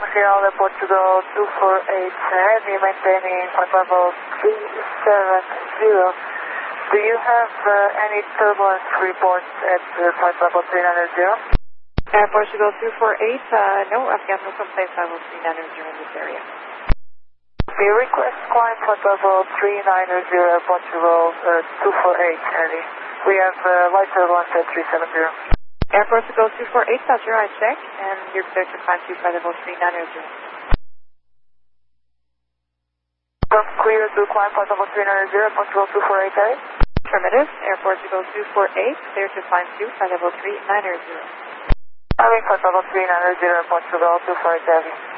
Sierra Portugal 248 Heavy, maintaining flight level 370. Do you have any turbulence reports at flight level 390? Air Portugal 248, no, I've got no complaints level 390 in this area. The request climb flight level 390 Portugal 248 Heavy. We have light turbulence at 370. Air Portugal 248, Roger, I check, and you're clear to climb to flight level 390. Clear to climb flight level 390 Portugal 248 Heavy. Affirmative, Air Portugal 248, clear to climb to flight level 390. Having flight level 390 Portugal 248 Heavy.